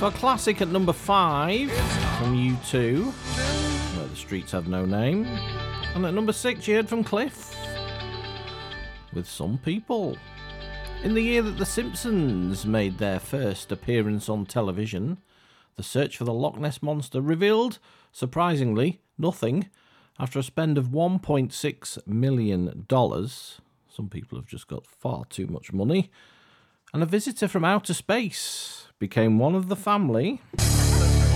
got a classic at number 5 from U2, Where the Streets Have No Name. And at number 6, you heard from Cliff with Some People. In the year that The Simpsons made their first appearance on television, the search for the Loch Ness Monster revealed, surprisingly, nothing after a spend of $1.6 million. Some people have just got far too much money. And a visitor from outer space became one of the family.